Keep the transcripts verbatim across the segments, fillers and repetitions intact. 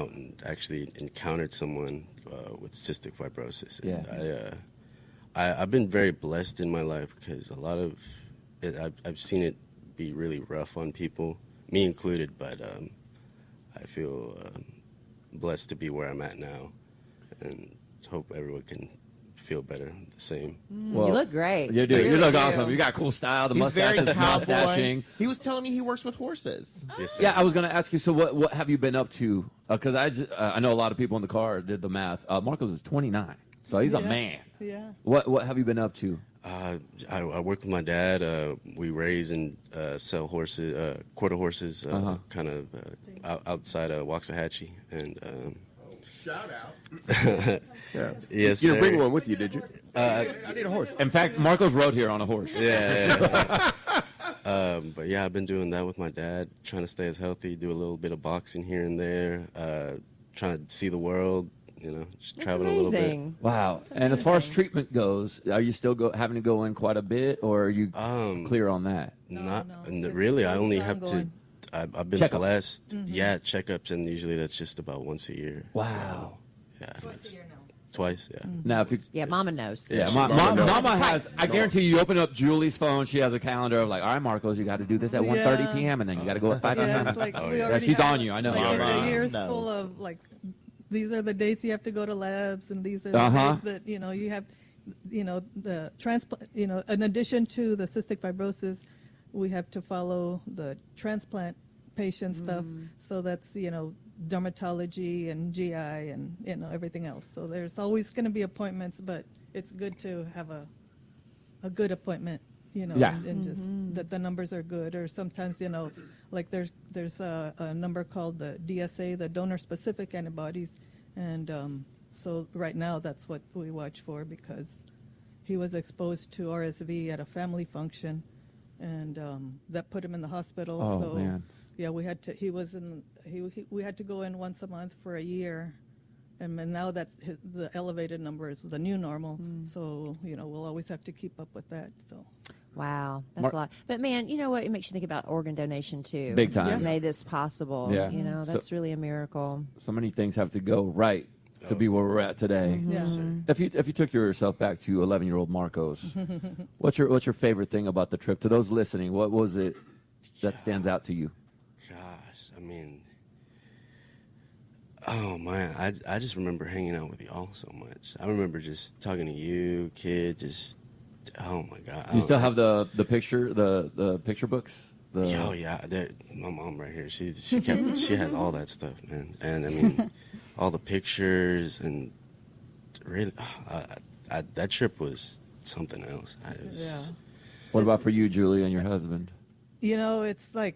out and actually encountered someone uh, with cystic fibrosis. And Yeah. I, uh, I, I've been very blessed in my life because a lot of it, I've, I've seen it be really rough on people, me included, but um, I feel um, blessed to be where I'm at now and hope everyone can feel better, the same. Mm, Well, you look great. You, do. You you really look do. awesome. You got cool style. The He's mustache very is cowboy. mustaching. He was telling me he works with horses. Yes, sir. Yeah, I was going to ask you. So, what what have you been up to? Because I just, uh, I know a lot of people in the car did the math. Uh, Marcos is twenty-nine, so he's a Yeah. man. Yeah. What what have you been up to? Uh, I, I work with my dad. Uh, we raise and uh, sell horses, uh, quarter horses, uh, Uh-huh. kind of uh, out, outside of Waxahachie. And um, Shout out. yeah. Yes, You sir. didn't bring one with you, did you? Uh, I need a horse. In fact, Marcos rode here on a horse. Yeah. yeah, yeah. um, but yeah, I've been doing that with my dad, trying to stay as healthy, do a little bit of boxing here and there, uh, trying to see the world, you know, just That's travel a little bit. amazing. Wow. And as far as treatment goes, are you still go, having to go in quite a bit, or are you Um, clear on that? Not no, n- it's- really. I it's only have to. ongoing. I've, I've been Checkups. blessed. Yeah, checkups, and usually that's just about once a year. Wow. Yeah, it's- twice. Yeah. Now, if you, Yeah, Mama knows. yeah, she- ma- Mama ma- knows. Mama has. I guarantee you, you open up Julie's phone. She has a calendar of like, all right, Marcos, you got to do this at one thirty Yeah. p.m. and then you got to go at five Yeah, p.m. it's like Oh, we yeah. already Yeah, she's have, on you, I know. Like, Mama the year's knows. full of like, these are the dates you have to go to labs, and these are the Uh-huh. dates that you know you have, you know, the transplant. You know, in addition to the cystic fibrosis, we have to follow the transplant patient stuff. So that's you know dermatology and G I and you know everything else. So there's always going to be appointments, but it's good to have a a good appointment, you know, Yeah. and, and just that the numbers are good. Or sometimes, you know, like there's there's a, a number called the D S A, the donor-specific antibodies, and um, so right now that's what we watch for because he was exposed to R S V at a family function, and um, that put him in the hospital. Oh, so man. yeah, we had to. He was in. He, he we had to go in once a month for a year. And then now that's his, the elevated number is the new normal. So, you know, we'll always have to keep up with that. So, Wow, that's Mar- a lot. But man, you know what? It makes you think about organ donation too. Big time. That made this possible. Yeah. You know, So- that's really a miracle. So many things have to go right to be where we're at today. yeah. If you if you took yourself back to eleven year old Marcos, what's your what's your favorite thing about the trip? To those listening, what was it that stands out to you? Gosh, I mean, oh man, I, I just remember hanging out with y'all so much. I remember just talking to you, kid. Just oh my god. I You don't still know. have the, the picture the, the picture books? The, Oh yeah, that, my mom right here. She she kept she has all that stuff, man. And I mean, all the pictures and really, I, I, that trip was something else. I was, Yeah. What about for you, Julie, and your husband? You know, it's like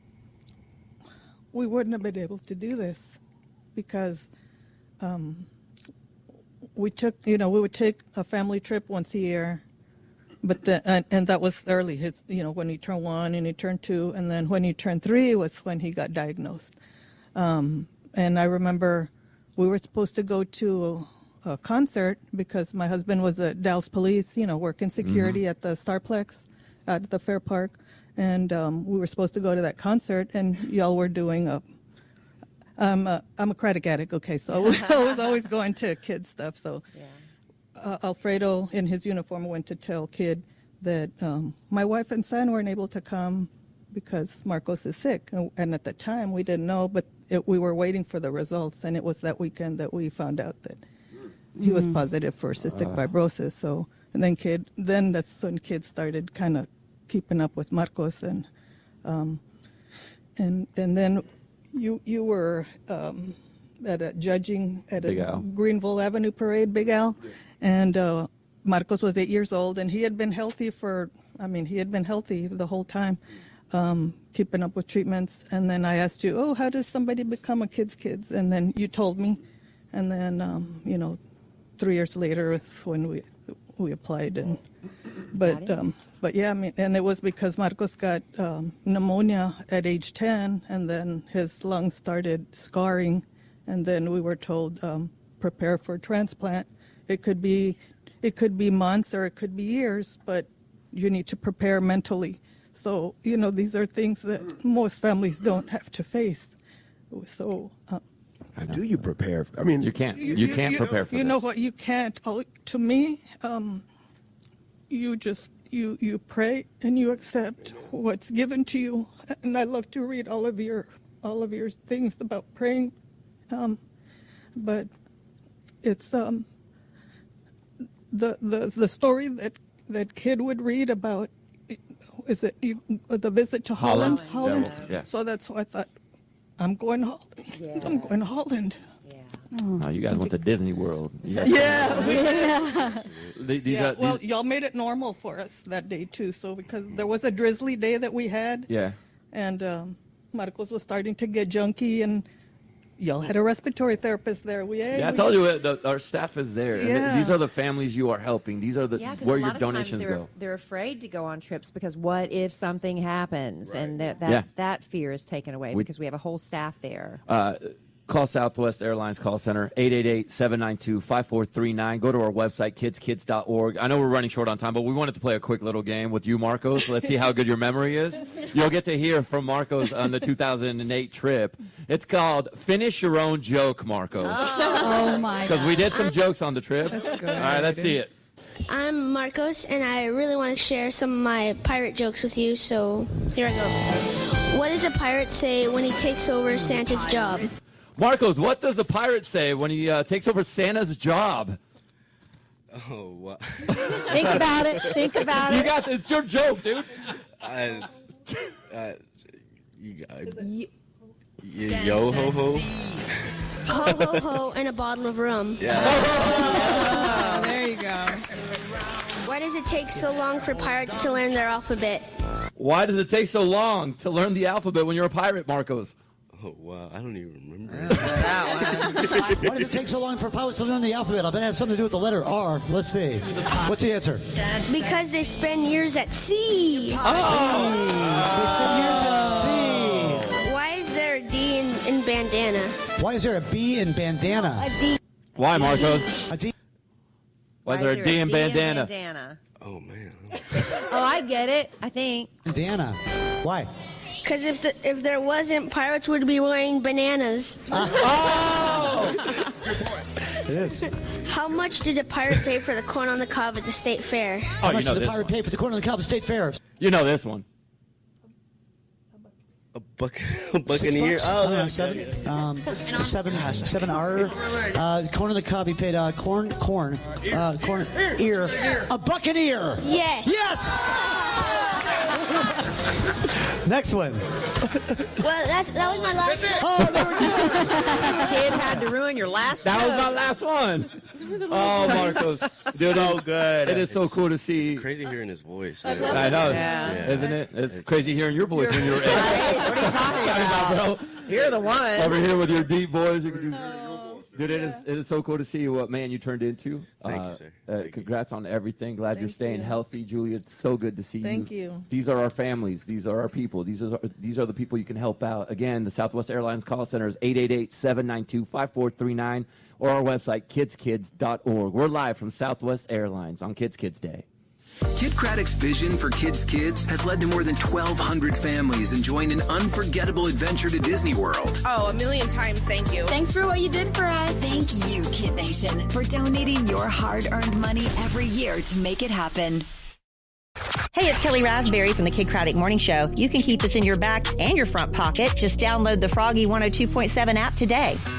we wouldn't have been able to do this because um, we took, you know, we would take a family trip once a year, but the, and, and that was early. His, you know, when he turned one and he turned two, and then when he turned three was when he got diagnosed. Um, and I remember we were supposed to go to a, a concert because my husband was at Dallas Police, you know, working security at the Starplex at the Fair Park. And um, we were supposed to go to that concert, and y'all were doing a. Um, uh, I'm a credit addict, okay, so I was always going to kid stuff. So Yeah. uh, Alfredo, in his uniform, went to tell Kid that um, my wife and son weren't able to come because Marcos is sick. And, and at the time, we didn't know, but it, we were waiting for the results, and it was that weekend that we found out that he was positive for cystic fibrosis. So, and then Kid, then that's when Kid started kind of keeping up with Marcos, and um, and and then you you were um, at a judging at Big a Al. Greenville Avenue parade, Big Al, and uh, Marcos was eight years old, and he had been healthy for, I mean, he had been healthy the whole time, um, keeping up with treatments. And then I asked you, oh, how does somebody become a kid's kids? And then you told me, and then um, you know, three years later is when we we applied, and but um, but yeah, I mean, and it was because Marcos got um, pneumonia at age ten, and then his lungs started scarring, and then we were told um, prepare for transplant. It could be, it could be months or it could be years, but you need to prepare mentally. So you know, these are things that most families don't have to face. So. Uh, How do you prepare? I mean, You can't. You, can't prepare for You this. know what? You can't. Oh, To me, um, you just you you pray and you accept what's given to you. And I love to read all of your all of your things about praying, um, but it's um, the the the story that that kid would read about. Is it you, the visit to Holland? Holland. Holland. Yeah. So that's why I thought I'm going to Holland. Yeah. I'm going to Holland. Oh, you guys went to Disney World. You guys- Yeah. we- Th- These Yeah, are, well, these- y'all made it normal for us that day too. So because there was a drizzly day that we had, yeah. and um, Marcos was starting to get junky, and y'all had a respiratory therapist there. We Yeah, I we- told you uh, the, our staff is there. And th- Yeah. these are the families you are helping. These are the Yeah, 'cause where a your lot of times donations they're, go. They're afraid to go on trips because what if something happens, and that that, Yeah. that fear is taken away We- because we have a whole staff there. Uh, call Southwest Airlines call center, eight eight eight, seven nine two, five four three nine. Go to our website, kids kids dot org. I know we're running short on time, but we wanted to play a quick little game with you, Marcos. Let's see how good your memory is. You'll get to hear from Marcos on the two thousand eight trip. It's called Finish Your Own Joke, Marcos. Oh my Because god. we did some jokes on the trip. All right, let's see it. I'm Marcos, and I really want to share some of my pirate jokes with you, so here I go. What does a pirate say when he takes over Santa's job? Marcos, what does the pirate say when he uh, takes over Santa's job? Oh, wow. Think about it. Think about You it. got this. It's your joke, dude. I, uh, you got You- y- yo ho ho. Ho, ho, ho, and a bottle of rum. Yeah. Oh, there you go. Why does it take so long for pirates to learn their alphabet? Why does it take so long to learn the alphabet when you're a pirate, Marcos? Oh wow, I don't even remember. Why does it take so long for pilots to learn the alphabet? I bet it has something to do with the letter R. Let's see. What's the answer? Because they spend years at sea. Oh. They spend years at sea. Why is there a D in, in bandana? Why is there a B in bandana? A D. Why, Marcos? A D. Why is there a D in bandana? bandana? Oh man. Oh, I get it. I think. Bandana. Why? Because if the, if there wasn't, pirates would be wearing bananas. Oh! It is. How much did a pirate pay for the corn on the cob at the state fair? Oh, How you much know does the this pirate one. pay for the corn on the cob at State Fair? You know this one. A buck, a buccaneer. Six bucks? Oh, Uh, yeah, seven, um, seven, seven R. Uh, corn on the cob. He paid uh, corn, corn, uh, corn, ear, a buccaneer. Yes. Yes. Next one. Well, that's, that was my last one. Oh, there we go. Kid had to ruin your last That was joke. my last one. Oh, Marcos. Dude, So good. it is so cool to see. It's crazy hearing his voice. I know, Yeah. isn't it? It's, It's- crazy hearing your voice when you're eight. Right? What are you talking about? bro. You're the one. Over here with your deep voice. You can do- Dude, it is, it is so cool to see what man you turned into. Thank Uh, you, sir. Uh, Thank you. congrats on everything. Glad you're Thank staying you. healthy, Julia. It's so good to see Thank you. you. These are our families. These are our people. These are these are the people you can help out. Again, the Southwest Airlines call center is eight eight eight, seven nine two, five four three nine or our website, kids kids dot org. We're live from Southwest Airlines on Kids Kids Day. Kid Craddock's vision for Kids Kids has led to more than twelve hundred families enjoying an unforgettable adventure to Disney World. Oh, a million times thank you. Thanks for what you did for us. Thank you, Kid Nation, for donating your hard-earned money every year to make it happen. Hey, it's Kelly Raspberry from the Kid Craddock Morning Show. You can keep us in your back and your front pocket. Just download the Froggy one oh two point seven app today.